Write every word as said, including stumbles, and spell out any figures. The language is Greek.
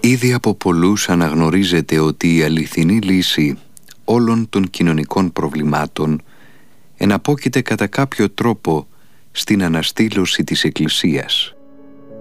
Ήδη από πολλούς αναγνωρίζεται ότι η αληθινή λύση όλων των κοινωνικών προβλημάτων εναπόκειται κατά κάποιο τρόπο στην αναστήλωση της Εκκλησίας.